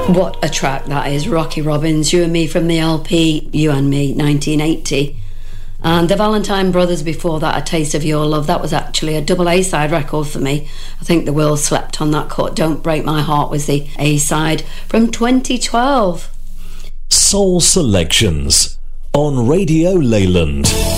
What a track that is. Rocky Robbins, You and Me from the LP You and Me 1980. And the Valentine Brothers before that, A Taste of Your Love. That was actually a double A-side record for me. I think the world slept on that cut. Don't Break My Heart was the A-side from 2012. Soul Selections on Radio Leyland.